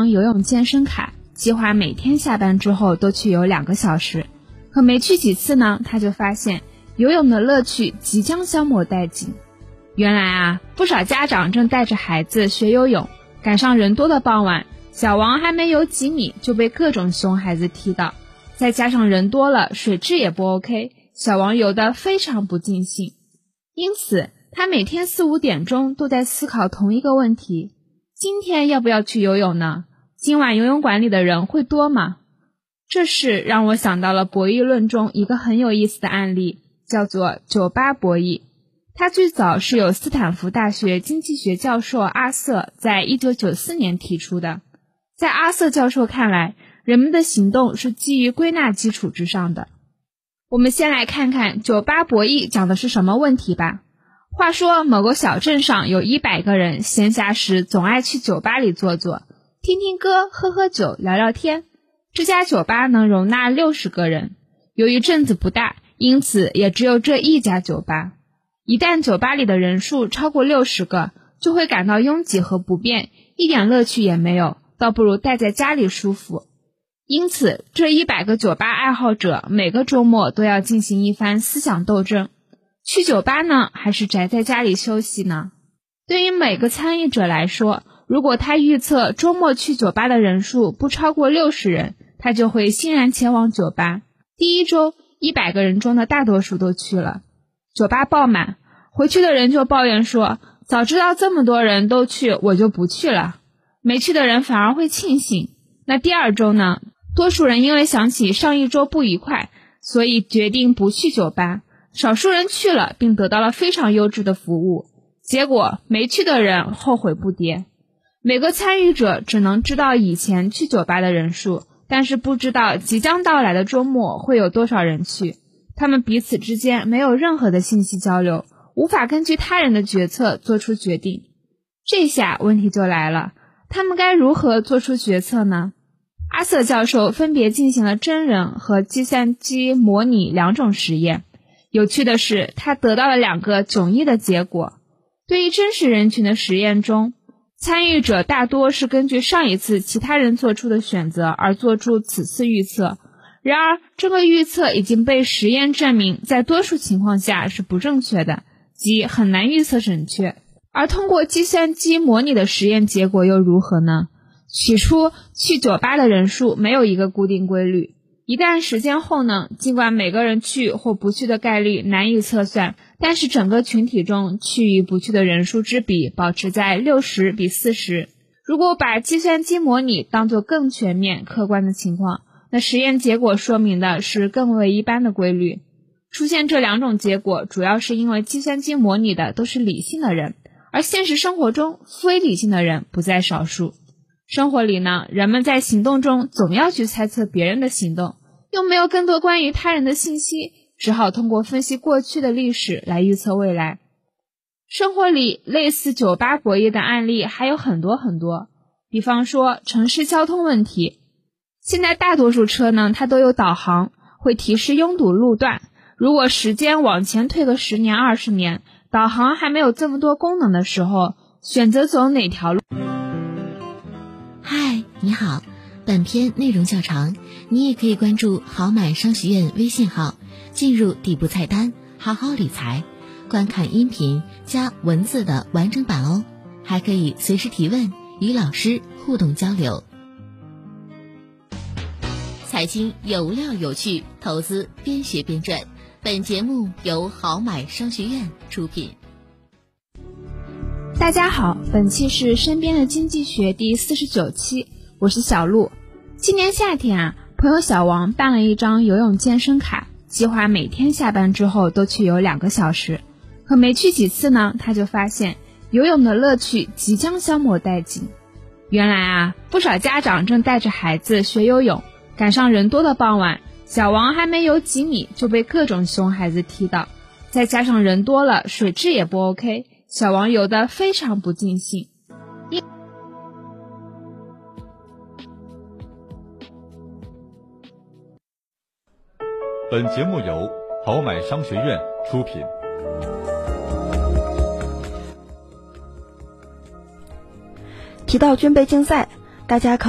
张游泳健身卡，计划每天下班之后都去游2个小时。可没去几次呢，他就发现游泳的乐趣即将消磨殆尽。原来不少家长正带着孩子学游泳，赶上人多的傍晚，小王还没游几米就被各种熊孩子踢到，再加上人多了，水质也不 OK， 小王游得非常不尽兴。因此他每天4、5点钟都在思考同一个问题：今天要不要去游泳呢？今晚游泳馆里的人会多吗？这事让我想到了博弈论中一个很有意思的案例，叫做酒吧博弈。它最早是由斯坦福大学经济学教授阿瑟在1994年提出的。在阿瑟教授看来，人们的行动是基于归纳基础之上的。我们先来看看酒吧博弈讲的是什么问题吧。话说某个小镇上有100个人，闲暇时总爱去酒吧里坐坐，听听歌，喝喝酒，聊聊天。这家酒吧能容纳60个人，由于镇子不大，因此也只有这一家酒吧。一旦酒吧里的人数超过60个，就会感到拥挤和不便，一点乐趣也没有，倒不如待在家里舒服。因此这100个酒吧爱好者每个周末都要进行一番思想斗争，去酒吧呢，还是宅在家里休息呢？对于每个参与者来说，如果他预测周末去酒吧的人数不超过60人，他就会欣然前往酒吧。第一周100个人中的大多数都去了，酒吧爆满，回去的人就抱怨说，早知道这么多人都去，我就不去了。没去的人反而会庆幸。那第2周呢，多数人因为想起上一周不愉快，所以决定不去酒吧。少数人去了，并得到了非常优质的服务，结果没去的人后悔不迭。每个参与者只能知道以前去酒吧的人数，但是不知道即将到来的周末会有多少人去。他们彼此之间没有任何的信息交流，无法根据他人的决策做出决定。这下问题就来了，他们该如何做出决策呢？阿瑟教授分别进行了真人和计算机模拟2种实验。有趣的是，他得到了2个迥异的结果。对于真实人群的实验中，参与者大多是根据上一次其他人做出的选择而做出此次预测，然而这个预测已经被实验证明在多数情况下是不正确的，即很难预测准确。而通过计算机模拟的实验结果又如何呢？起初去酒吧的人数没有一个固定规律，一旦实践后呢，尽管每个人去或不去的概率难以测算，但是整个群体中去与不去的人数之比保持在60比40。如果把计算机模拟当作更全面客观的情况，那实验结果说明的是更为一般的规律。出现这2种结果主要是因为计算机模拟的都是理性的人，而现实生活中非理性的人不在少数。生活里呢，人们在行动中总要去猜测别人的行动，又没有更多关于他人的信息，只好通过分析过去的历史来预测未来。生活里类似酒吧博弈的案例还有很多很多，比方说城市交通问题。现在大多数车呢，它都有导航，会提示拥堵路段。如果时间往前推个10年、20年，导航还没有这么多功能的时候，选择走哪条路？ 嗨，你好，本篇内容较长，你也可以关注好买商学院微信号，进入底部菜单好好理财，观看音频加文字的完整版哦，还可以随时提问，与老师互动交流。财经有料有趣，投资边学边赚。本节目由好买商学院出品。 大家好，本期是身边的经济学第49期，我是小鹿。今年夏天朋友小王办了一张游泳健身卡，计划每天下班之后都去游2个小时。可没去几次呢，他就发现游泳的乐趣即将消磨殆尽。原来不少家长正带着孩子学游泳，赶上人多的傍晚，小王还没游几米就被各种熊孩子踢到，再加上人多了，水质也不 OK， 小王游得非常不尽兴。 本节目由好买商学院出品。 提到军备竞赛，大家可